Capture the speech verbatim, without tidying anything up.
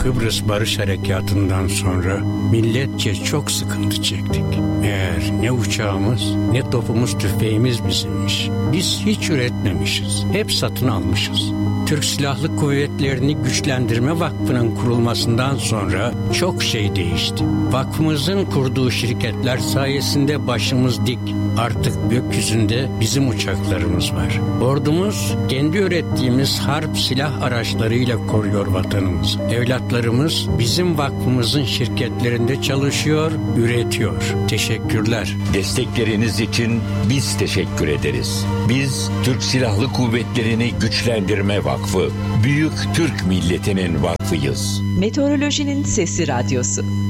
Kıbrıs Barış Harekatı'ndan sonra milletçe çok sıkıntı çektik. Meğer ne uçağımız ne topumuz tüfeğimiz bizimmiş. Biz hiç üretmemişiz. Hep satın almışız. Türk Silahlı Kuvvetleri'ni Güçlendirme Vakfı'nın kurulmasından sonra çok şey değişti. Vakfımızın kurduğu şirketler sayesinde başımız dik. Artık gökyüzünde bizim uçaklarımız var. Ordumuz kendi ürettiğimiz harp silah araçlarıyla koruyor vatanımızı. Evlatlarımız bizim vakfımızın şirketlerinde çalışıyor, üretiyor. Teşekkürler. Destekleriniz için biz teşekkür ederiz. Biz Türk Silahlı Kuvvetleri'ni Güçlendirme Vakfı, Büyük Türk Milleti'nin vakfıyız. Meteorolojinin Sesi Radyosu.